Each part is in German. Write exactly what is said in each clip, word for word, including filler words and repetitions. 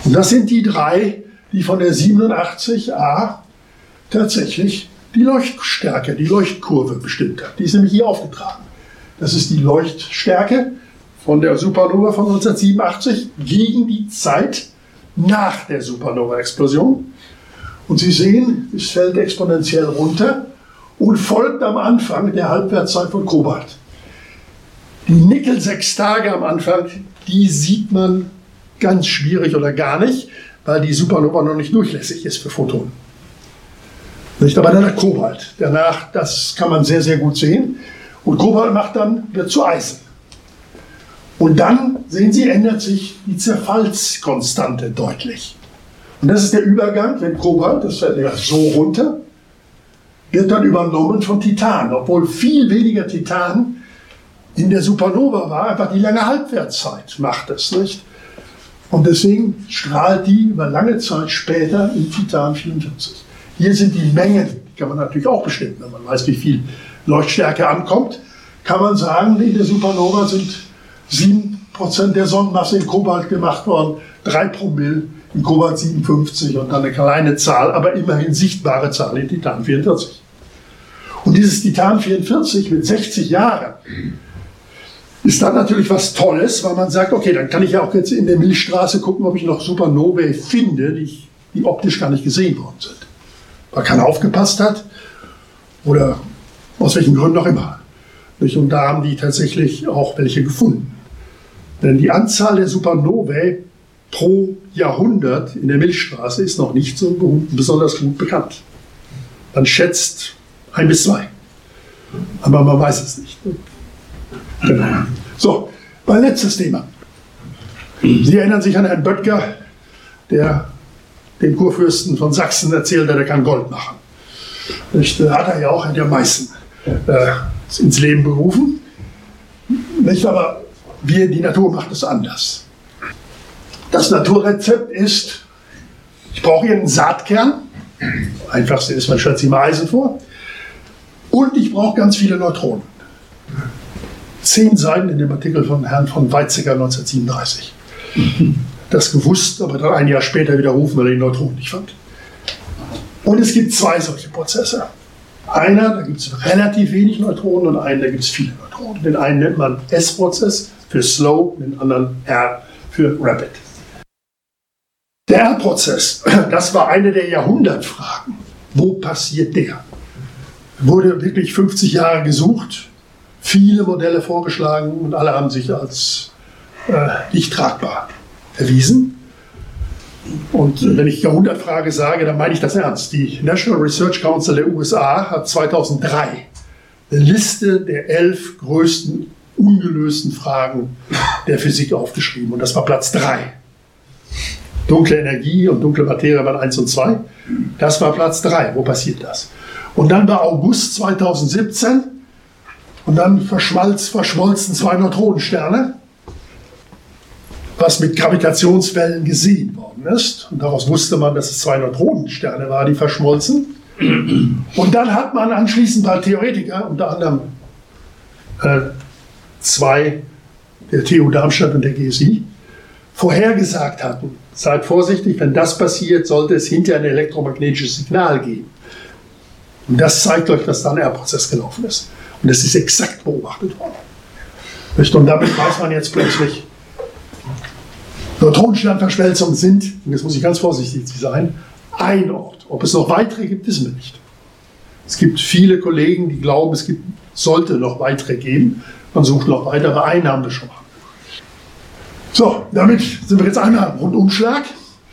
Und das sind die drei, die von der siebenundachtzig a tatsächlich die Leuchtstärke, die Leuchtkurve bestimmt hat. Die ist nämlich hier aufgetragen. Das ist die Leuchtstärke von der Supernova von neunzehnhundertsiebenundachtzig gegen die Zeit nach der Supernova-Explosion. Und Sie sehen, es fällt exponentiell runter und folgt am Anfang der Halbwertszeit von Kobalt. Die Nickel-Sextage am Anfang, die sieht man ganz schwierig oder gar nicht, weil die Supernova noch nicht durchlässig ist für Photonen. Nicht, aber dann der Kobalt. Danach, das kann man sehr, sehr gut sehen. Und Kobalt macht dann, wird zu Eisen. Und dann, sehen Sie, ändert sich die Zerfallskonstante deutlich. Und das ist der Übergang, wenn Kobalt, das fällt ja so runter, wird dann übernommen von Titan. Obwohl viel weniger Titan in der Supernova war, einfach die lange Halbwertszeit macht es, nicht? Und deswegen strahlt die über lange Zeit später in Titan vierundvierzig. Hier sind die Mengen, die kann man natürlich auch bestimmen, wenn man weiß, wie viel Leuchtstärke ankommt, kann man sagen, in der Supernova sind sieben Prozent der Sonnenmasse in Kobalt gemacht worden, drei Promille in Kobalt siebenundfünfzig und dann eine kleine Zahl, aber immerhin sichtbare Zahl in Titan vierundvierzig. Und dieses Titan vierundvierzig mit sechzig Jahren ist dann natürlich was Tolles, weil man sagt, okay, dann kann ich ja auch jetzt in der Milchstraße gucken, ob ich noch Supernovae finde, die, die optisch gar nicht gesehen worden sind. Weil keiner aufgepasst hat oder aus welchen Gründen auch immer. Und da haben die tatsächlich auch welche gefunden. Denn die Anzahl der Supernovae pro Jahrhundert in der Milchstraße ist noch nicht so besonders gut bekannt. Man schätzt ein bis zwei. Aber man weiß es nicht. Genau. So, mein letztes Thema. Sie erinnern sich an Herrn Böttger, der dem Kurfürsten von Sachsen erzählte, der kann Gold machen. Nicht, hat er ja auch in der Meißen äh, ins Leben berufen. Nicht, aber wir, die Natur macht es anders. Das Naturrezept ist, ich brauche hier einen Saatkern. Einfachste ist, man stellt sich mal Eisen vor. Und ich brauche ganz viele Neutronen. Zehn Seiten in dem Artikel von Herrn von Weizsäcker neunzehnhundertsiebenunddreißig. Das gewusst, aber dann ein Jahr später widerrufen, weil er die Neutronen nicht fand. Und es gibt zwei solche Prozesse. Einer, da gibt es relativ wenig Neutronen und einen, da gibt es viele Neutronen. Den einen nennt man S-Prozess für Slow, den anderen R für Rapid. Der R-Prozess, das war eine der Jahrhundertfragen. Wo passiert der? Wurde wirklich fünfzig Jahre gesucht, viele Modelle vorgeschlagen und alle haben sich als äh, nicht tragbar erwiesen. Und wenn ich Jahrhundertfrage sage, dann meine ich das ernst. Die National Research Council der U S A hat zweitausenddrei eine Liste der elf größten ungelösten Fragen der Physik aufgeschrieben. Und das war Platz drei. Dunkle Energie und dunkle Materie waren eins und zwei. Das war Platz drei. Wo passiert das? Und dann war August zweitausendsiebzehn und dann verschmalz, verschmolzen zwei Neutronensterne, was mit Gravitationswellen gesehen worden ist. Und daraus wusste man, dass es zwei Neutronensterne waren, die verschmolzen. Und dann hat man anschließend ein paar Theoretiker, unter anderem äh, zwei, der T U Darmstadt und der G S I, vorhergesagt hatten, seid vorsichtig, wenn das passiert, sollte es hinterher ein elektromagnetisches Signal geben. Und das zeigt euch, dass da ein R-Prozess gelaufen ist. Und das ist exakt beobachtet worden. Und damit weiß man jetzt plötzlich, Neutronensternverschmelzungen sind, und jetzt muss ich ganz vorsichtig sein, ein Ort. Ob es noch weitere gibt, wissen wir nicht. Es gibt viele Kollegen, die glauben, es gibt, sollte noch weitere geben. Man sucht noch weitere, aber einen haben wir schon mal. So, damit sind wir jetzt einmal Rundumschlag.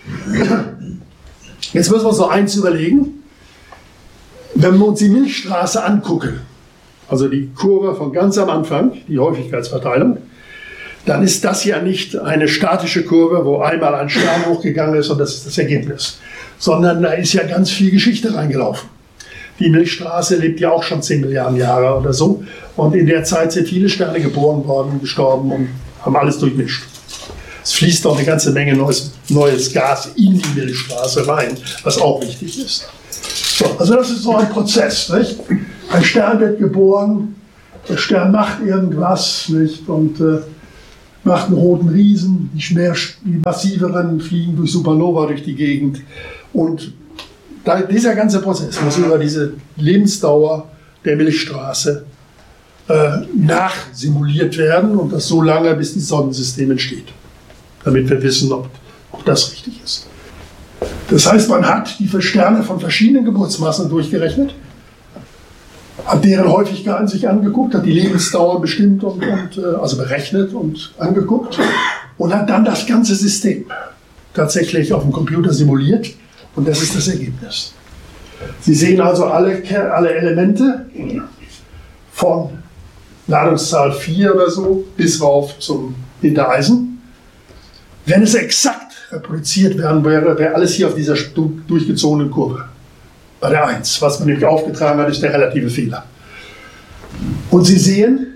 Jetzt müssen wir uns noch eins überlegen. Wenn wir uns die Milchstraße angucken, also die Kurve von ganz am Anfang, die Häufigkeitsverteilung, dann ist das ja nicht eine statische Kurve, wo einmal ein Stern hochgegangen ist und das ist das Ergebnis, sondern da ist ja ganz viel Geschichte reingelaufen. Die Milchstraße lebt ja auch schon zehn Milliarden Jahre oder so und in der Zeit sind viele Sterne geboren worden, gestorben und haben alles durchmischt. Es fließt auch eine ganze Menge neues, neues Gas in die Milchstraße rein, was auch wichtig ist. So, also das ist so ein Prozess, nicht? Ein Stern wird geboren, der Stern macht irgendwas, nicht? Und äh, macht einen roten Riesen, die, mehr, die massiveren fliegen durch Supernova durch die Gegend. Und da, dieser ganze Prozess muss über diese Lebensdauer der Milchstraße äh, nachsimuliert werden und das so lange, bis das Sonnensystem entsteht, damit wir wissen, ob, ob das richtig ist. Das heißt, man hat die Sterne von verschiedenen Geburtsmassen durchgerechnet, hat deren Häufigkeiten sich angeguckt, hat die Lebensdauer bestimmt und, und also berechnet und angeguckt und hat dann das ganze System tatsächlich auf dem Computer simuliert und das ist das Ergebnis. Sie sehen also alle, alle Elemente von Ladungszahl vier oder so bis rauf zum Hintereisen. Wenn es exakt reproduziert werden wäre, wäre alles hier auf dieser durchgezogenen Kurve. Bei der eins. Was man nämlich aufgetragen hat, ist der relative Fehler. Und Sie sehen,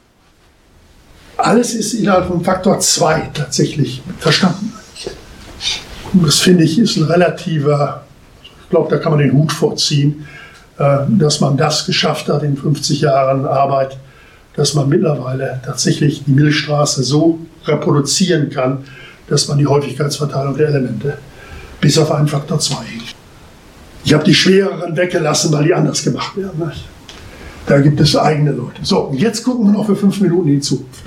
alles ist innerhalb von Faktor zwei tatsächlich verstanden. Und das finde ich ist ein relativer, ich glaube, da kann man den Hut vorziehen, dass man das geschafft hat in fünfzig Jahren Arbeit, dass man mittlerweile tatsächlich die Milchstraße so reproduzieren kann, dass man die Häufigkeitsverteilung der Elemente bis auf einen Faktor zwei hielt. Ich habe die schwereren weggelassen, weil die anders gemacht werden. Nicht? Da gibt es eigene Leute. So, und jetzt gucken wir noch für fünf Minuten in die Zukunft.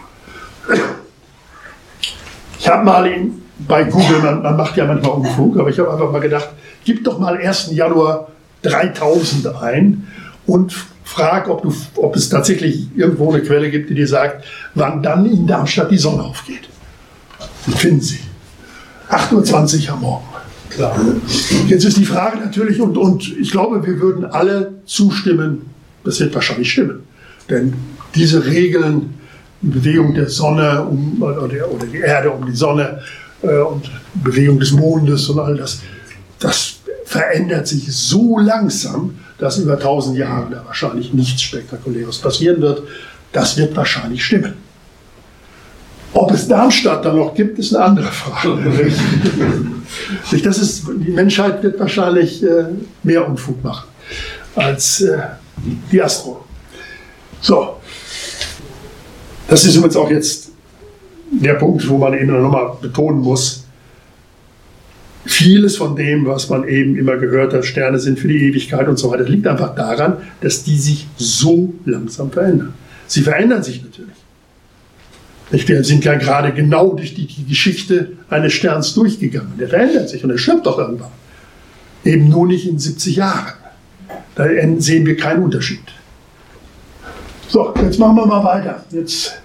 Ich habe mal in, bei Google, man, man macht ja manchmal Unfug, aber ich habe einfach mal gedacht, gib doch mal ersten Januar dreitausend ein und frag, ob, du, ob es tatsächlich irgendwo eine Quelle gibt, die dir sagt, wann dann in Darmstadt die Sonne aufgeht. Die finden Sie. acht Uhr zwanzig am Morgen. Klar. Jetzt ist die Frage natürlich, und, und ich glaube, wir würden alle zustimmen, das wird wahrscheinlich stimmen. Denn diese Regeln, die Bewegung der Sonne um, oder, oder die Erde um die Sonne äh, und Bewegung des Mondes und all das, das verändert sich so langsam, dass über tausend Jahre da wahrscheinlich nichts Spektakuläres passieren wird. Das wird wahrscheinlich stimmen. Ob es Darmstadt dann noch gibt, ist eine andere Frage. Das ist, die Menschheit wird wahrscheinlich äh, mehr Unfug machen als äh, die Astronomen. So, das ist übrigens auch jetzt der Punkt, wo man eben nochmal betonen muss, vieles von dem, was man eben immer gehört hat, Sterne sind für die Ewigkeit und so weiter, liegt einfach daran, dass die sich so langsam verändern. Sie verändern sich natürlich. Wir sind ja gerade genau durch die, die Geschichte eines Sterns durchgegangen. Der verändert sich und er stirbt doch irgendwann. Eben nur nicht in siebzig Jahren. Da sehen wir keinen Unterschied. So, jetzt machen wir mal weiter. Jetzt.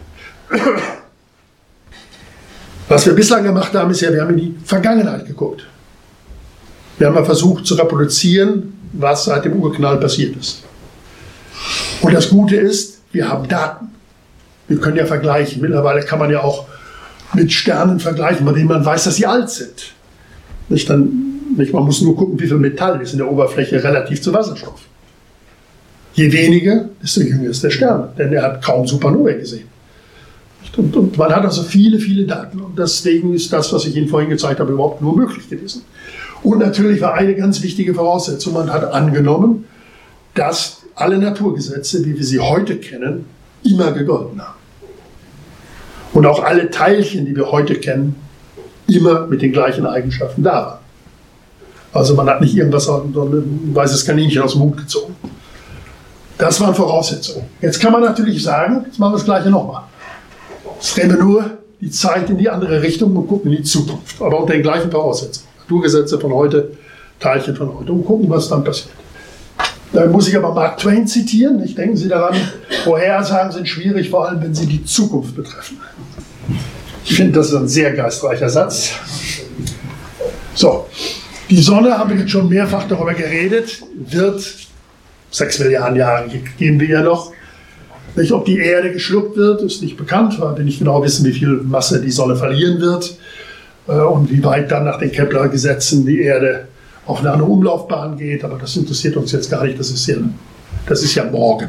Was wir bislang gemacht haben, ist ja, wir haben in die Vergangenheit geguckt. Wir haben mal versucht zu reproduzieren, was seit dem Urknall passiert ist. Und das Gute ist, wir haben Daten. Wir können ja vergleichen. Mittlerweile kann man ja auch mit Sternen vergleichen, bei denen man weiß, dass sie alt sind. Nicht dann, nicht, man muss nur gucken, wie viel Metall ist in der Oberfläche relativ zu Wasserstoff. Je weniger, desto jünger ist der Stern, denn er hat kaum Supernovae gesehen. Und, und man hat also viele, viele Daten. Und deswegen ist das, was ich Ihnen vorhin gezeigt habe, überhaupt nur möglich gewesen. Und natürlich war eine ganz wichtige Voraussetzung, man hat angenommen, dass alle Naturgesetze, wie wir sie heute kennen, immer gegolten haben. Und auch alle Teilchen, die wir heute kennen, immer mit den gleichen Eigenschaften da waren. Also man hat nicht irgendwas, ein weißes Kaninchen aus dem Hut gezogen. Das waren Voraussetzungen. Jetzt kann man natürlich sagen, jetzt machen wir das Gleiche nochmal. Jetzt drehen wir nur die Zeit in die andere Richtung und gucken in die Zukunft. Aber unter den gleichen Voraussetzungen. Naturgesetze von heute, Teilchen von heute und gucken, was dann passiert. Da muss ich aber Mark Twain zitieren. Nicht? Denken Sie daran, Vorhersagen sind schwierig, vor allem wenn sie die Zukunft betreffen. Ich finde, das ist ein sehr geistreicher Satz. So, die Sonne, haben wir jetzt schon mehrfach darüber geredet, wird sechs Milliarden Jahre geben wir ihr noch. Nicht, ob die Erde geschluckt wird, ist nicht bekannt, weil wir nicht genau wissen, wie viel Masse die Sonne verlieren wird und wie weit dann nach den Kepler-Gesetzen die Erde auf eine andere Umlaufbahn geht, aber das interessiert uns jetzt gar nicht, das ist ja, das ist ja morgen.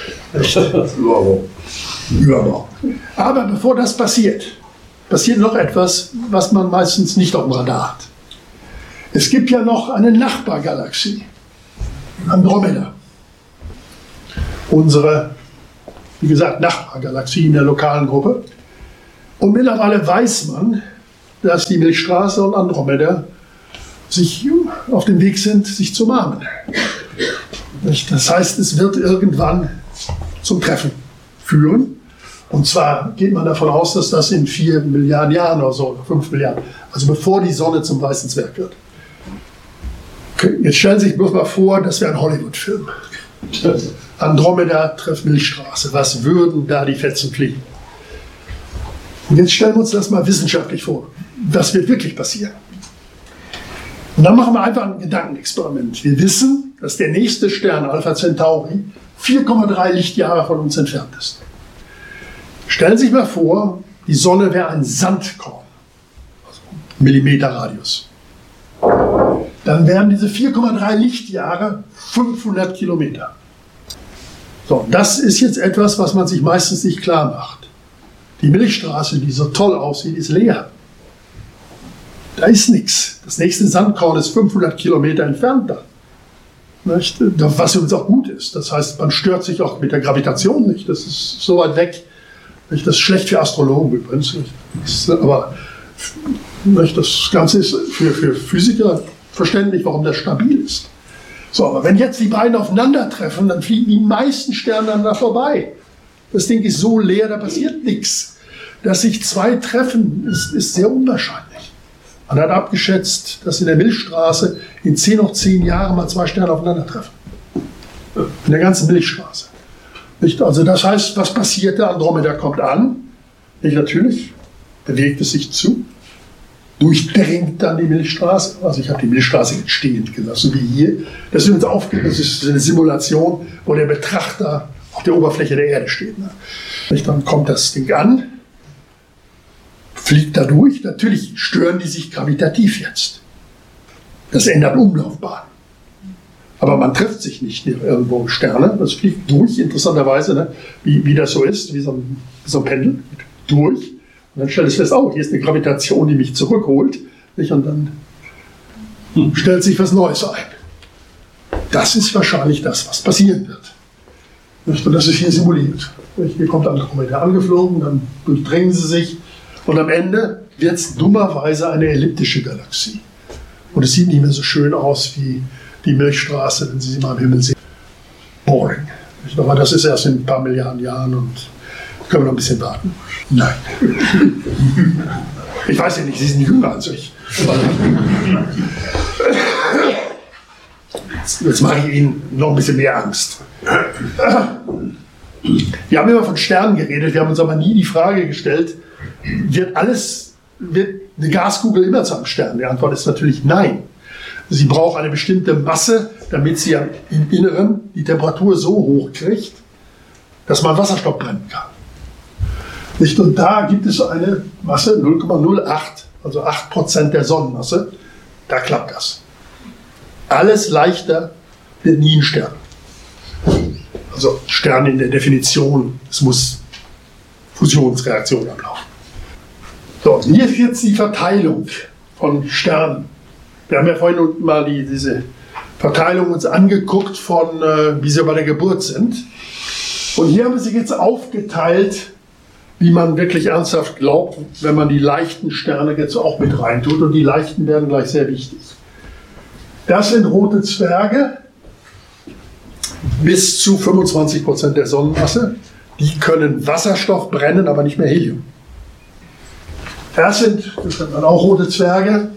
Übermorgen. Aber bevor das passiert, passiert noch etwas, was man meistens nicht auf dem Radar hat. Es gibt ja noch eine Nachbargalaxie, Andromeda. Unsere, wie gesagt, Nachbargalaxie in der lokalen Gruppe. Und mittlerweile weiß man, dass die Milchstraße und Andromeda sich auf dem Weg sind, sich zu umarmen. Das heißt, es wird irgendwann zum Treffen führen. Und zwar geht man davon aus, dass das in vier Milliarden Jahren oder so, oder fünf Milliarden, also bevor die Sonne zum weißen Zwerg wird. Jetzt stellen Sie sich bloß mal vor, das wäre ein Hollywood-Film. Andromeda trifft Milchstraße. Was würden da die Fetzen fliegen? Und jetzt stellen wir uns das mal wissenschaftlich vor. Was wird wirklich passieren? Und dann machen wir einfach ein Gedankenexperiment. Wir wissen, dass der nächste Stern, Alpha Centauri, vier Komma drei Lichtjahre von uns entfernt ist. Stellen Sie sich mal vor, die Sonne wäre ein Sandkorn, also Millimeter Radius. Dann wären diese vier Komma drei Lichtjahre fünfhundert Kilometer. So, das ist jetzt etwas, was man sich meistens nicht klar macht. Die Milchstraße, die so toll aussieht, ist leer. Da ist nichts. Das nächste Sandkorn ist fünfhundert Kilometer entfernt da. Nicht? Was übrigens auch gut ist. Das heißt, man stört sich auch mit der Gravitation nicht. Das ist so weit weg. Nicht? Das ist schlecht für Astrologen übrigens. Nicht? Aber nicht? Das Ganze ist für, für Physiker verständlich, warum das stabil ist. So, aber wenn jetzt die beiden aufeinandertreffen, dann fliegen die meisten Sterne aneinander vorbei. Das Ding ist so leer, da passiert nichts. Dass sich zwei treffen, ist, ist sehr unwahrscheinlich. Man hat abgeschätzt, dass in der Milchstraße in zehn hoch zehn Jahren mal zwei Sterne aufeinandertreffen. In der ganzen Milchstraße. Nicht? Also das heißt, was passiert da? Andromeda kommt an. Nicht natürlich, bewegt es sich zu, durchdringt dann die Milchstraße. Also ich habe die Milchstraße jetzt stehend gelassen, wie hier. Das ist, uns aufge- das ist eine Simulation, wo der Betrachter auf der Oberfläche der Erde steht. Ne? Nicht? Dann kommt das Ding an, fliegt da durch. Natürlich stören die sich gravitativ jetzt. Das ändert Umlaufbahn. Aber man trifft sich nicht irgendwo im Sterne. Das fliegt durch, interessanterweise, ne? wie, wie das so ist, wie so ein, wie so ein Pendel. Durch. Und dann stellt es fest, oh, hier ist eine Gravitation, die mich zurückholt. Nicht? Und dann hm. stellt sich was Neues ein. Das ist wahrscheinlich das, was passieren wird. Nicht? Und das ist hier simuliert. Nicht? Hier kommt Andromeda angeflogen, dann durchdringen sie sich. Und am Ende wird es dummerweise eine elliptische Galaxie. Und es sieht nicht mehr so schön aus wie die Milchstraße, wenn Sie sie mal im Himmel sehen. Boring. Aber das ist erst in ein paar Milliarden Jahren und können wir noch ein bisschen warten. Nein. Ich weiß ja nicht, Sie sind jünger als ich. Jetzt mache ich Ihnen noch ein bisschen mehr Angst. Wir haben immer von Sternen geredet, wir haben uns aber nie die Frage gestellt, wird alles, wird eine Gaskugel immer zu einem Stern? Die Antwort ist natürlich nein. Sie braucht eine bestimmte Masse, damit sie im Inneren die Temperatur so hoch kriegt, dass man Wasserstoff brennen kann. Nicht? Und da gibt es eine Masse, null Komma null acht, also acht Prozent der Sonnenmasse. Da klappt das. Alles leichter wird nie ein Stern. Also Stern in der Definition, es muss Fusionsreaktion ablaufen. So, hier ist jetzt die Verteilung von Sternen. Wir haben ja vorhin mal die, diese Verteilung uns angeguckt, von, äh, wie sie bei der Geburt sind. Und hier haben wir sie jetzt aufgeteilt, wie man wirklich ernsthaft glaubt, wenn man die leichten Sterne jetzt auch mit reintut. Und die leichten werden gleich sehr wichtig. Das sind rote Zwerge, bis zu fünfundzwanzig Prozent der Sonnenmasse. Die können Wasserstoff brennen, aber nicht mehr Helium. Das sind, das sind dann auch rote Zwerge,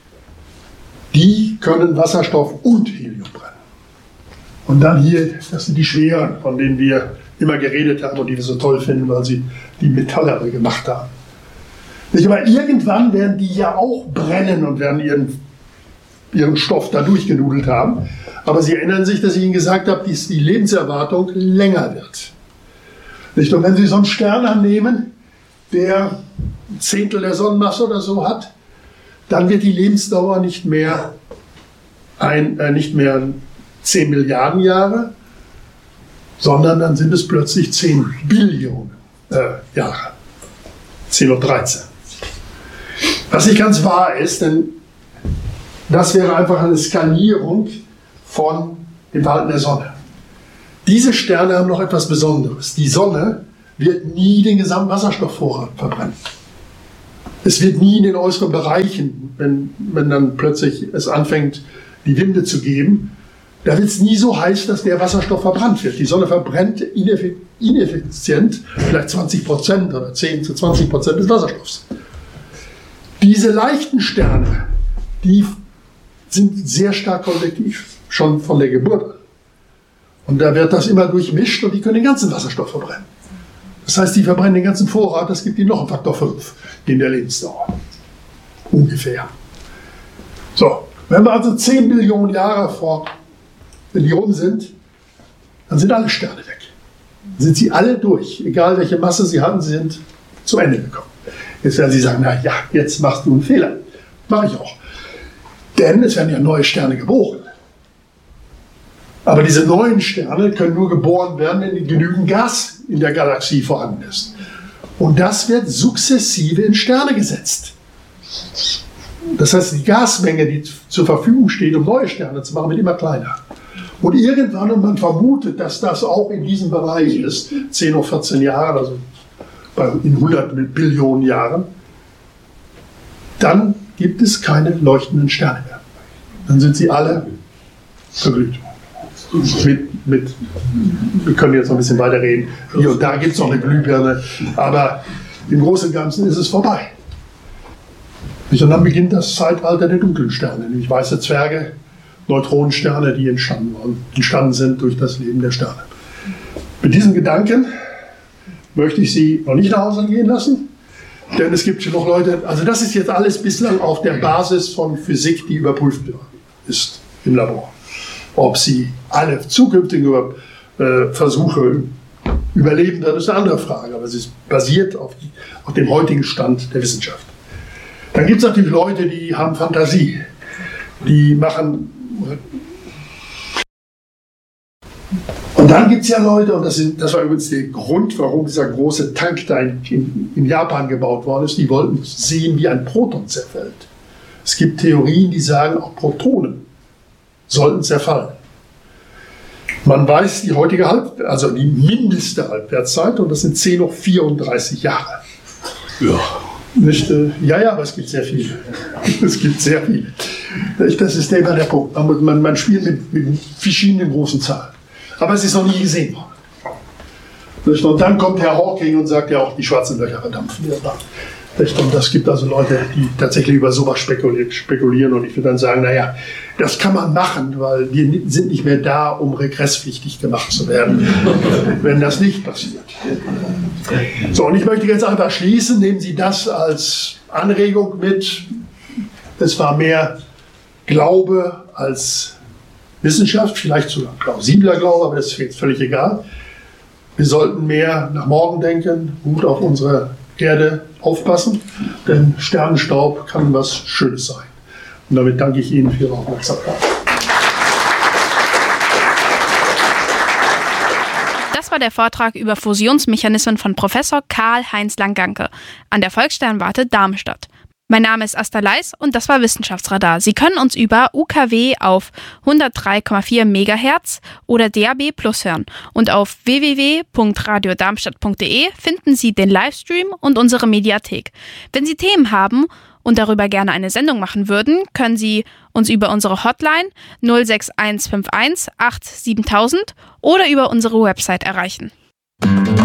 die können Wasserstoff und Helium brennen. Und dann hier, das sind die schweren, von denen wir immer geredet haben und die wir so toll finden, weil sie die Metalle gemacht haben. Aber irgendwann werden die ja auch brennen und werden ihren, ihren Stoff da durchgenudelt haben. Aber Sie erinnern sich, dass ich Ihnen gesagt habe, dass die Lebenserwartung länger wird. Und wenn Sie so einen Stern nehmen, der ein Zehntel der Sonnenmasse oder so hat, dann wird die Lebensdauer nicht mehr, ein, äh, nicht mehr zehn Milliarden Jahre, sondern dann sind es plötzlich zehn Billionen äh, Jahre. zehn hoch dreizehn. Was nicht ganz wahr ist, denn das wäre einfach eine Skalierung von dem Verhalten der Sonne. Diese Sterne haben noch etwas Besonderes. Die Sonne wird nie den gesamten Wasserstoffvorrat verbrennen. Es wird nie in den äußeren Bereichen, wenn, wenn dann plötzlich es anfängt, die Winde zu geben, da wird es nie so heiß, dass der Wasserstoff verbrannt wird. Die Sonne verbrennt ineffizient vielleicht zwanzig Prozent oder zehn zu zwanzig Prozent des Wasserstoffs. Diese leichten Sterne, die sind sehr stark konvektiv, schon von der Geburt an. Und da wird das immer durchmischt und die können den ganzen Wasserstoff verbrennen. Das heißt, die verbrennen den ganzen Vorrat, das gibt ihnen noch einen Faktor fünf in der Lebensdauer. Ungefähr. So, wenn wir also zehn Billionen Jahre vor, wenn die rum sind, dann sind alle Sterne weg. Dann sind sie alle durch, egal welche Masse sie hatten, sie sind zum Ende gekommen. Jetzt werden Sie sagen, na ja, jetzt machst du einen Fehler. Mache ich auch. Denn es werden ja neue Sterne geboren. Aber diese neuen Sterne können nur geboren werden, wenn genügend Gas in der Galaxie vorhanden ist. Und das wird sukzessive in Sterne gesetzt. Das heißt, die Gasmenge, die zur Verfügung steht, um neue Sterne zu machen, wird immer kleiner. Und irgendwann, und man vermutet, dass das auch in diesem Bereich ist, zehn oder vierzehn Jahre, also in hundert Billionen Jahren, dann gibt es keine leuchtenden Sterne mehr. Dann sind sie alle verglüht. Mit, mit, wir können jetzt noch ein bisschen weiter reden. Hier und da gibt es noch eine Glühbirne, aber im Großen und Ganzen ist es vorbei. Und dann beginnt das Zeitalter der dunklen Sterne, nämlich weiße Zwerge, Neutronensterne, die entstanden, waren, entstanden sind durch das Leben der Sterne. Mit diesen Gedanken möchte ich Sie noch nicht nach Hause gehen lassen, denn es gibt noch Leute, also das ist jetzt alles bislang auf der Basis von Physik, die überprüft ist im Labor. Ob Sie alle zukünftigen äh, Versuche überleben, das ist eine andere Frage, aber es ist basiert auf, die, auf dem heutigen Stand der Wissenschaft. Dann gibt es natürlich Leute, die haben Fantasie, die machen. Und dann gibt es ja Leute, und das, sind, das war übrigens der Grund, warum dieser große Tank da in, in, in Japan gebaut worden ist, die wollten sehen, wie ein Proton zerfällt. Es gibt Theorien, die sagen, auch Protonen sollten zerfallen. Man weiß die heutige Halb, also die mindeste Halbwertszeit, und das sind zehn hoch vierunddreißig Jahre. Ja. Nicht, äh, ja, ja, aber es gibt sehr viele. Es gibt sehr viele. Das ist immer der Punkt. Man, man, man spielt mit, mit verschiedenen großen Zahlen. Aber es ist noch nie gesehen worden. Und dann kommt Herr Hawking und sagt ja auch, die schwarzen Löcher verdampfen. Und das gibt also Leute, die tatsächlich über sowas spekulieren. Und ich würde dann sagen, naja, das kann man machen, weil wir sind nicht mehr da, um regresspflichtig gemacht zu werden, wenn das nicht passiert. So, und ich möchte jetzt einfach schließen. Nehmen Sie das als Anregung mit. Es war mehr Glaube als Wissenschaft, vielleicht sogar plausibler Glaube, aber das ist jetzt völlig egal. Wir sollten mehr nach morgen denken, gut auf unsere Erde aufpassen, denn Sternenstaub kann was Schönes sein. Und damit danke ich Ihnen für Ihre Aufmerksamkeit. Das war der Vortrag über Fusionsmechanismen von Professor Karl-Heinz Langanke an der Volkssternwarte Darmstadt. Mein Name ist Asta Leis und das war Wissenschaftsradar. Sie können uns über U K W auf hundertdrei Komma vier Megahertz oder D A B Plus hören. Und auf w w w punkt radio darmstadt punkt d e finden Sie den Livestream und unsere Mediathek. Wenn Sie Themen haben und darüber gerne eine Sendung machen würden, können Sie uns über unsere Hotline null sechs eins fünf eins acht sieben null null null oder über unsere Website erreichen.